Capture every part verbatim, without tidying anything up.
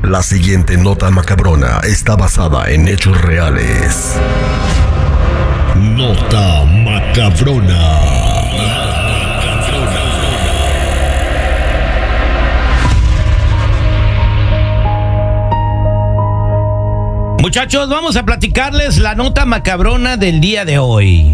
La siguiente nota macabrona está basada en hechos reales. Nota macabrona. Muchachos, vamos a platicarles la nota macabrona del día de hoy.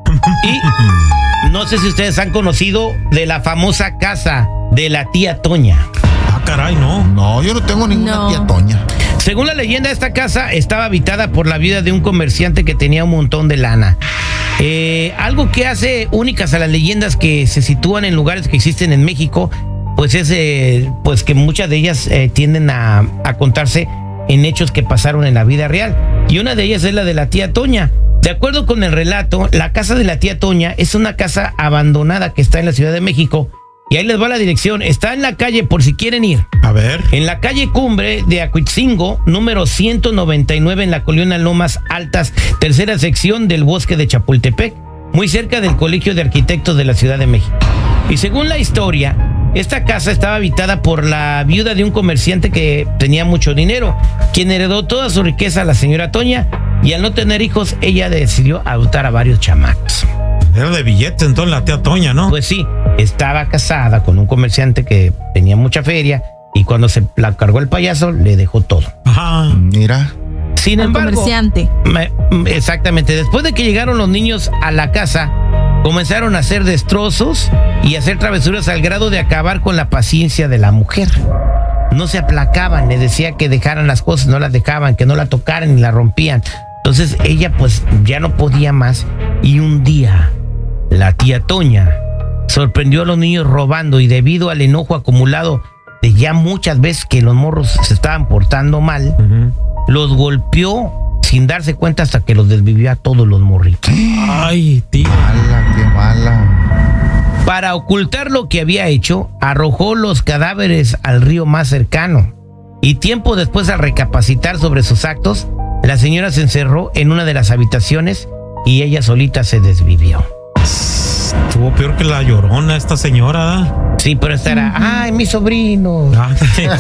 Y no sé si ustedes han conocido de la famosa casa de la tía Toña. Ah, caray, no. No, yo no tengo ninguna No. tía Toña. Según la leyenda, esta casa estaba habitada por la viuda de un comerciante que tenía un montón de lana. Eh, algo que hace únicas a las leyendas que se sitúan en lugares que existen en México, pues es eh, pues que muchas de ellas eh, tienden a, a contarse en hechos que pasaron en la vida real. Y una de ellas es la de la tía Toña. De acuerdo con el relato, la casa de la tía Toña es una casa abandonada que está en la Ciudad de México. Y ahí les va la dirección. Está en la calle, por si quieren ir. A ver. En la calle Cumbre de Acuitzingo, número ciento noventa y nueve, en la colonia Lomas Altas, tercera sección del bosque de Chapultepec, muy cerca del Colegio de Arquitectos de la Ciudad de México. Y según la historia, esta casa estaba habitada por la viuda de un comerciante que tenía mucho dinero, quien heredó toda su riqueza a la señora Toña, y al no tener hijos, ella decidió adoptar a varios chamacos. Era de billetes entonces la tía Toña, ¿no? Pues sí, estaba casada con un comerciante que tenía mucha feria, y cuando se la cargó el payaso, le dejó todo. Ajá. Mira. Sin Al embargo, comerciante. me- exactamente, después de que llegaron los niños a la casa, comenzaron a hacer destrozos y a hacer travesuras al grado de acabar con la paciencia de la mujer. No se aplacaban, le decía que dejaran las cosas, no las dejaban, que no la tocaran ni la rompían. Entonces ella pues ya no podía más, y un día la tía Toña sorprendió a los niños robando, y debido al enojo acumulado de ya muchas veces que los morros se estaban portando mal, Uh-huh. los golpeó sin darse cuenta hasta que los desvivió a todos los morritos. Ay, tía. Mala, qué mala. Para ocultar lo que había hecho, arrojó los cadáveres al río más cercano. Y tiempo después, al recapacitar sobre sus actos, la señora se encerró en una de las habitaciones y ella solita se desvivió. Estuvo peor que la Llorona esta señora, ¿eh? Sí, pero esta era, ay, mi sobrino. Ah,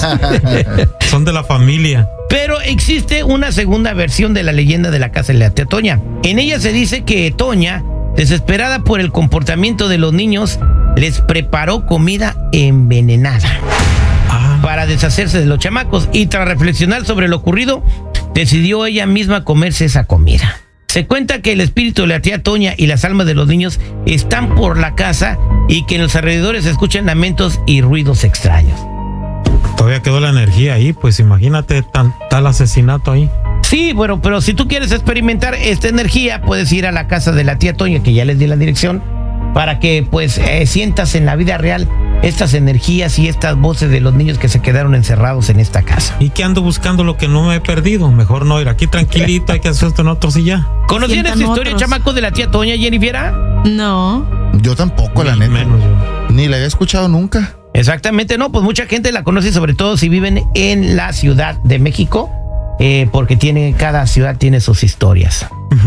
son de la familia. Pero existe una segunda versión de la leyenda de la casa de la tía Toña. En ella se dice que Toña, desesperada por el comportamiento de los niños, les preparó comida envenenada Ah, para deshacerse de los chamacos, y tras reflexionar sobre lo ocurrido, decidió ella misma comerse esa comida. Se cuenta que el espíritu de la tía Toña y las almas de los niños están por la casa, y que en los alrededores se escuchan lamentos y ruidos extraños. todavía quedó la energía ahí, pues imagínate tan, tal asesinato ahí. Sí, bueno, pero si tú quieres experimentar esta energía, puedes ir a la casa de la tía Toña, que ya les di la dirección, para que pues eh, sientas en la vida real estas energías y estas voces de los niños que se quedaron encerrados en esta casa. ¿Y qué ando buscando lo que no me he perdido? Mejor no ir aquí tranquilito, hay que hacer esto en otros y ya. ¿Conocían Sientan esta historia, otros. chamaco, de la tía Toña, Jennifer? No. Yo tampoco, la Ni neta. menos yo. Ni la había escuchado nunca. Exactamente, no, pues mucha gente la conoce, sobre todo si viven en la Ciudad de México, eh, porque tiene, cada ciudad tiene sus historias.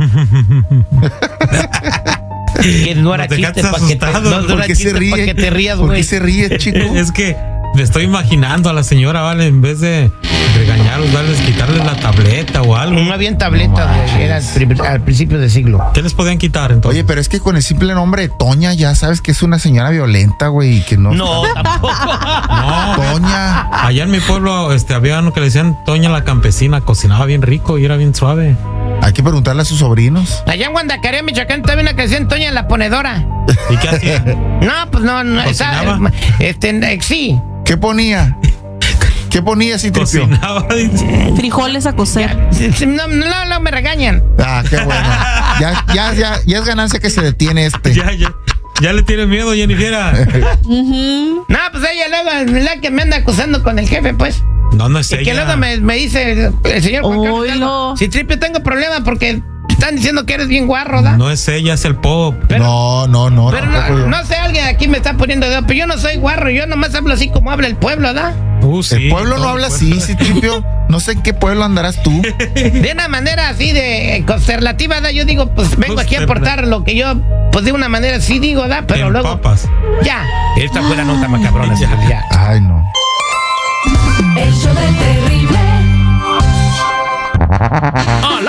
Que no era No te chiste quedas para que, te- asustado. no, no ¿Por era qué se chiste pa' ríe? que te rías, ¿Por güey. qué se ríe, chico? Es que me estoy imaginando a la señora, ¿vale? En vez de regañarlos, darles, quitarles la tableta o algo. No había tableta, No güey, manches. era al, pri- al principio de siglo. ¿Qué les podían quitar entonces? Oye, pero es que con el simple nombre de Toña ya sabes que es una señora violenta, güey, y que no... No, tampoco. No, Toña. allá en mi pueblo este, había uno que le decían Toña la campesina, cocinaba bien rico y era bien suave. Hay que preguntarle a sus sobrinos. Allá en Guandacarea, Michoacán, estaba una canción Toña la Ponedora. ¿Y qué hacía? No, pues no, no, esa, ¿Cocinaba? este, eh, sí. ¿Qué ponía? ¿Qué ponía, Citripio? Cocinaba. Frijoles a cocer. Sí, sí, No, no, no me regañan. Ah, qué bueno. Ya, ya, ya, ya es ganancia que se detiene este. Ya, ya. Ya le tiene miedo, Jennifer. Ujú. No, pues ella luego es la que me anda acusando con el jefe, pues. No, no es Y que ella. luego me, me dice el señor Juan Carlos Oilo. Hidalgo, si Tripio tengo problemas porque están diciendo que eres bien guarro, ¿da? No es ella, es el pop. Pero- no, no, no. Pero tampoco no, yo. no sé, alguien aquí me está poniendo dedo, pero yo no soy guarro, yo nomás hablo así como habla el pueblo, ¿da? Uh, sí, El pueblo no todo habla el así, pueblo. Citripio. No sé en qué pueblo andarás tú. De una manera así de eh, consternativa, ¿da? Yo digo, pues vengo aquí a aportar lo que yo, pues de una manera sí digo, ¿da? Pero En luego, papas. ya. Esta fue la nota macabrona, Ya. ya. Ay, no. El show del terrible.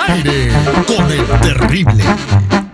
aire con el terrible.